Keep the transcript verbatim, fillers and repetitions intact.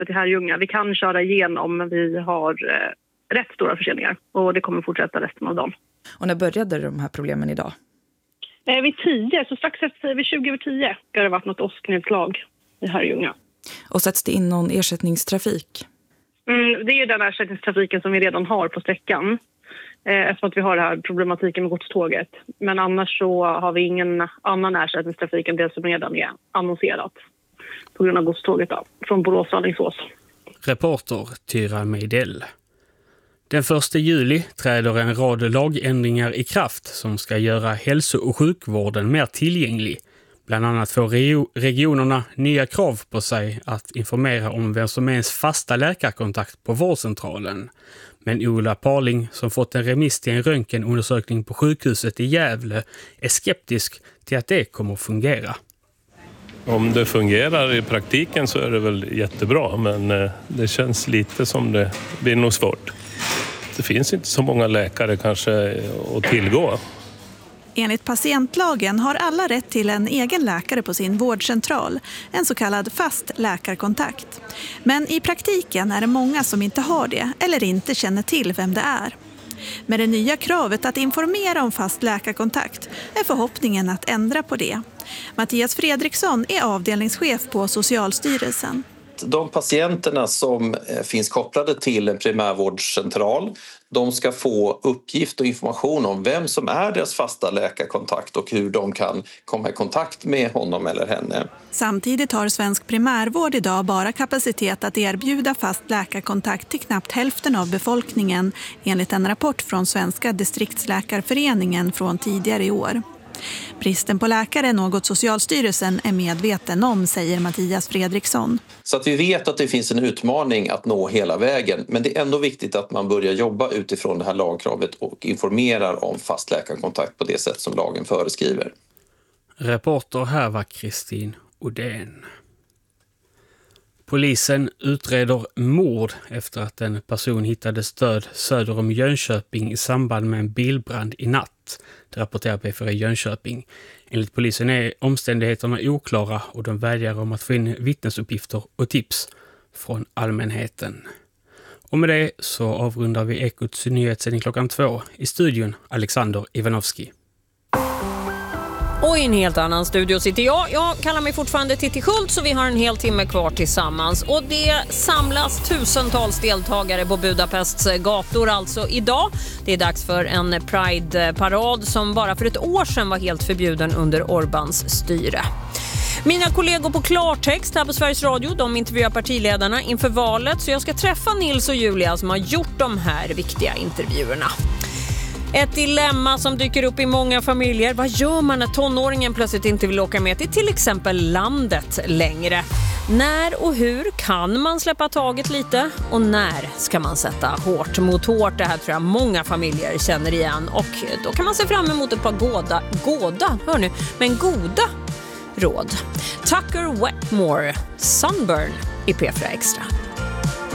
loppet i Herrljunga. Vi kan köra igenom, men vi har eh, rätt stora förseningar och det kommer fortsätta resten av dagen. Och när började de här problemen idag? Eh, vid tio, så strax efter vid tjugo över tio har det varit något åsknedslag i Herrljunga. Och sätts det in någon ersättningstrafik? Mm, det är den ersättningstrafiken som vi redan har på sträckan. Eh, eftersom att vi har den här problematiken med godståget. Men annars så har vi ingen annan ersättningstrafik än det som redan är annonserat. På grund av godståget då, från Borås och Alingsås. Reporter Tyra Meidell. Den första juli träder en rad lagändringar i kraft som ska göra hälso- och sjukvården mer tillgänglig. Bland annat får regionerna nya krav på sig att informera om vem som är ens fasta läkarkontakt på vårdcentralen. Men Ola Parling, som fått en remiss till en röntgenundersökning på sjukhuset i Gävle, är skeptisk till att det kommer att fungera. Om det fungerar i praktiken så är det väl jättebra, men det känns lite som det blir nog svårt. Det finns inte så många läkare kanske att tillgå. Enligt patientlagen har alla rätt till en egen läkare på sin vårdcentral, en så kallad fast läkarkontakt. Men i praktiken är det många som inte har det eller inte känner till vem det är. Med det nya kravet att informera om fast läkarkontakt är förhoppningen att ändra på det. Mattias Fredriksson är avdelningschef på Socialstyrelsen. De patienterna som finns kopplade till en primärvårdscentral, de ska få uppgift och information om vem som är deras fasta läkarkontakt och hur de kan komma i kontakt med honom eller henne. Samtidigt har svensk primärvård idag bara kapacitet att erbjuda fast läkarkontakt till knappt hälften av befolkningen, enligt en rapport från Svenska distriktsläkarföreningen från tidigare i år. Bristen på läkare är något Socialstyrelsen är medveten om, säger Mattias Fredriksson. Så att vi vet att det finns en utmaning att nå hela vägen, men det är ändå viktigt att man börjar jobba utifrån det här lagkravet och informerar om fast läkarkontakt på det sätt som lagen föreskriver. Reporter här var Kristin Odén. Polisen utreder mord efter att en person hittades död söder om Jönköping i samband med en bilbrand i natt. Det rapporterar P fyra Jönköping. Enligt polisen är omständigheterna oklara och de vädjar om att få in vittnesuppgifter och tips från allmänheten. Och med det så avrundar vi Ekots nyhetssändning klockan två. I studion Alexander Ivanovski. Och i en helt annan studio sitter jag. Jag kallar mig fortfarande Titti Schultz så vi har en hel timme kvar tillsammans. Och det samlas tusentals deltagare på Budapests gator alltså idag. Det är dags för en Pride-parad som bara för ett år sedan var helt förbjuden under Orbans styre. Mina kollegor på Klartext här på Sveriges Radio, de intervjuar partiledarna inför valet. Så jag ska träffa Nils och Julia som har gjort de här viktiga intervjuerna. Ett dilemma som dyker upp i många familjer. Vad gör man när tonåringen plötsligt inte vill åka med till till exempel landet längre? När och hur kan man släppa taget lite? Och när ska man sätta hårt mot hårt? Det här tror jag många familjer känner igen. Och då kan man se fram emot ett par goda, goda, hör nu, men goda råd. Tucker Wetmore, Sunburn i P fyra Extra.